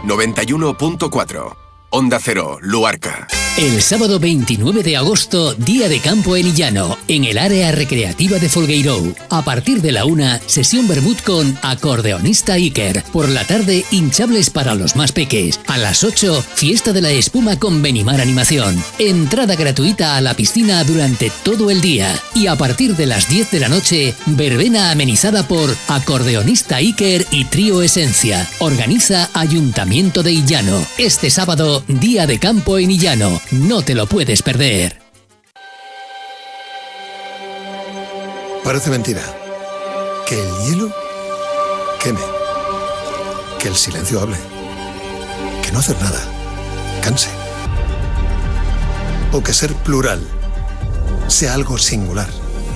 91.4. Onda Cero, Luarca. El sábado 29 de agosto, Día de Campo en Illano, en el área recreativa de Folgueirou. A partir de la 1, sesión vermut con acordeonista Iker. Por la tarde, hinchables para los más peques. A las 8, fiesta de la espuma con Benimar Animación. Entrada gratuita a la piscina durante todo el día. Y a partir de las 10 de la noche, verbena amenizada por acordeonista Iker y Trío Esencia. Organiza Ayuntamiento de Illano. Este sábado, Día de Campo en Illano. No te lo puedes perder. Parece mentira. Que el hielo queme. Que el silencio hable. Que no hacer nada canse. O que ser plural sea algo singular.